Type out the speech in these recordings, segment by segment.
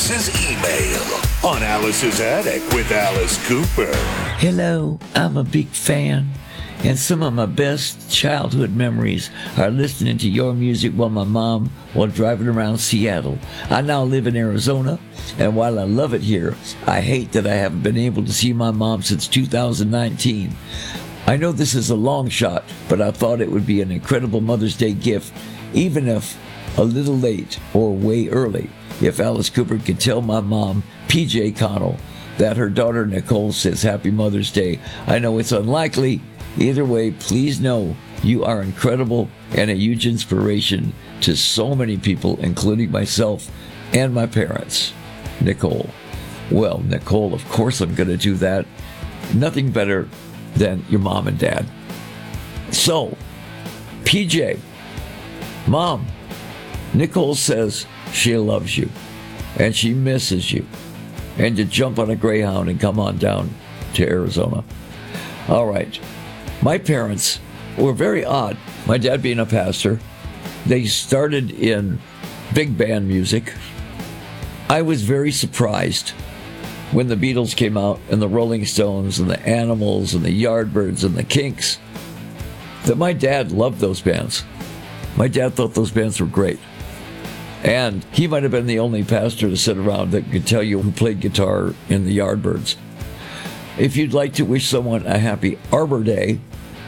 Alice's email on Alice's Attic with Alice Cooper. Hello, I'm a big fan, and some of my best childhood memories are listening to your music while driving around Seattle. I now live in Arizona, and while I love it here, I hate that I haven't been able to see my mom since 2019. I know this is a long shot, but I thought it would be an incredible Mother's Day gift, even if a little late or way early, if Alice Cooper could tell my mom, PJ Connell, that her daughter Nicole says Happy Mother's Day. I know it's unlikely. Either way, please know you are incredible and a huge inspiration to so many people, including myself and my parents. Nicole. Well, Nicole, of course I'm going to do that. Nothing better than your mom and dad. So, PJ, Mom, Nicole says she loves you and she misses you, and to jump on a Greyhound and come on down to Arizona. All right. My parents were very odd. My dad being a pastor, they started in big band music. I was very surprised when the Beatles came out and the Rolling Stones and the Animals and the Yardbirds and the Kinks, that my dad loved those bands. My dad thought those bands were great. And he might have been the only pastor to sit around that could tell you who played guitar in the Yardbirds. If you'd like to wish someone a happy Arbor Day,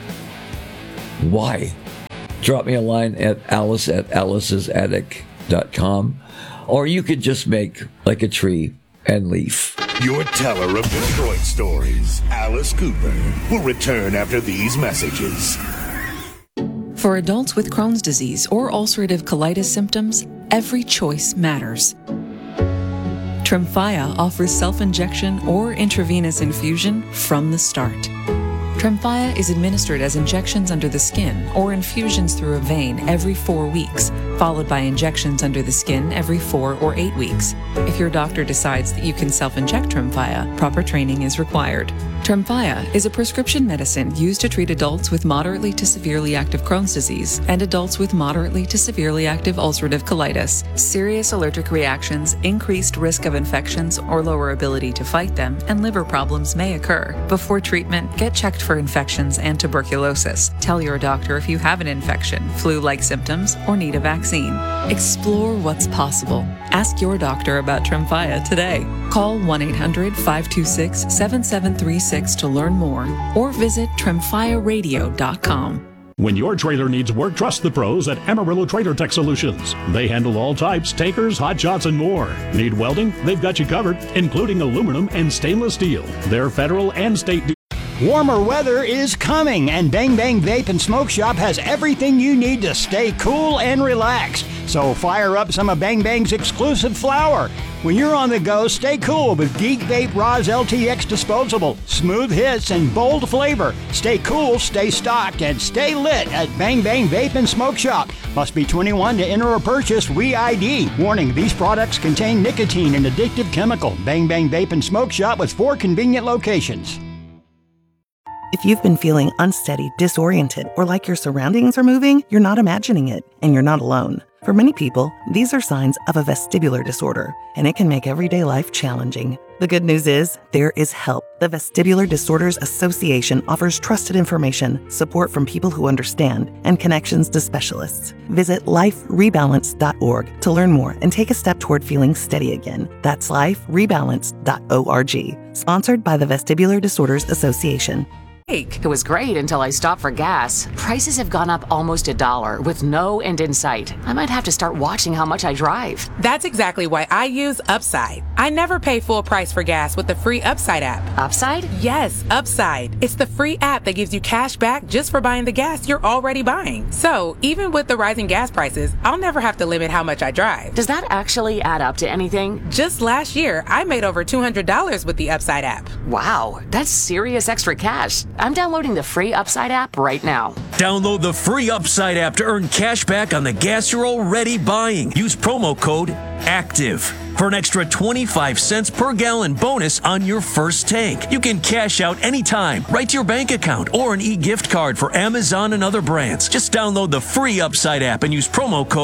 why? Drop me a line at alice@alicesattic.com, or you could just make like a tree and leaf. Your teller of Detroit stories, Alice Cooper, will return after these messages. For adults with Crohn's disease or ulcerative colitis symptoms, every choice matters. Tremfya offers self-injection or intravenous infusion from the start. Tremfya is administered as injections under the skin or infusions through a vein every 4 weeks, followed by injections under the skin every 4 or 8 weeks. If your doctor decides that you can self-inject Tremfya, proper training is required. Tremfya is a prescription medicine used to treat adults with moderately to severely active Crohn's disease and adults with moderately to severely active ulcerative colitis. Serious allergic reactions, increased risk of infections or lower ability to fight them, and liver problems may occur. Before treatment, get checked for infections and tuberculosis. Tell your doctor if you have an infection, flu-like symptoms, or need a vaccine. Explore what's possible. Ask your doctor about Tremfya today. Call 1-800-526-7736 to learn more, or visit tremfyaradio.com. When your trailer needs work, trust the pros at Amarillo Trailer Tech Solutions. They handle all types, tankers, hot shots, and more. Need welding? They've got you covered, including aluminum and stainless steel. They're federal and state. Warmer weather is coming, and Bang Bang Vape and Smoke Shop has everything you need to stay cool and relaxed. So fire up some of Bang Bang's exclusive flower. When you're on the go, stay cool with Geek Vape Roz LTX Disposable. Smooth hits and bold flavor. Stay cool, stay stocked, and stay lit at Bang Bang Vape and Smoke Shop. Must be 21 to enter or purchase WeID. Warning, these products contain nicotine and addictive chemical. Bang Bang Vape and Smoke Shop with 4 convenient locations. If you've been feeling unsteady, disoriented, or like your surroundings are moving, you're not imagining it, and you're not alone. For many people, these are signs of a vestibular disorder, and it can make everyday life challenging. The good news is, there is help. The Vestibular Disorders Association offers trusted information, support from people who understand, and connections to specialists. Visit liferebalance.org to learn more and take a step toward feeling steady again. That's liferebalance.org. Sponsored by the Vestibular Disorders Association. It was great until I stopped for gas. Prices have gone up almost $1 with no end in sight. I might have to start watching how much I drive. That's exactly why I use Upside. I never pay full price for gas with the free Upside app. Upside? Yes, Upside. It's the free app that gives you cash back just for buying the gas you're already buying. So even with the rising gas prices, I'll never have to limit how much I drive. Does that actually add up to anything? Just last year, I made over $200 with the Upside app. Wow, that's serious extra cash. I'm downloading the free Upside app right now. Download the free Upside app to earn cash back on the gas you're already buying. Use promo code ACTIVE for an extra 25 cents per gallon bonus on your first tank. You can cash out anytime, right to your bank account, or an e-gift card for Amazon and other brands. Just download the free Upside app and use promo code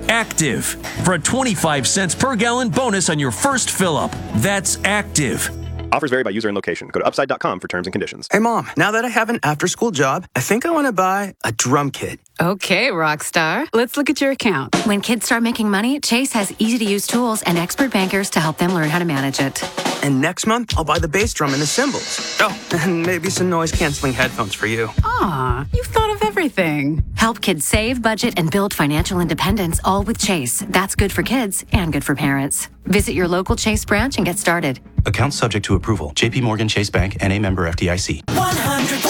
ACTIVE, for a 25 cents per gallon bonus on your first fill-up. That's ACTIVE. Offers vary by user and location. Go to upside.com for terms and conditions. Hey, Mom, now that I have an after-school job, I think I want to buy a drum kit. Okay, Rockstar. Let's look at your account. When kids start making money, Chase has easy-to-use tools and expert bankers to help them learn how to manage it. And next month, I'll buy the bass drum and the cymbals. Oh, and maybe some noise-canceling headphones for you. Aw, you've thought of everything. Help kids save, budget, and build financial independence, all with Chase. That's good for kids and good for parents. Visit your local Chase branch and get started. Account subject to approval. JP Morgan Chase Bank, N.A. member FDIC. 100.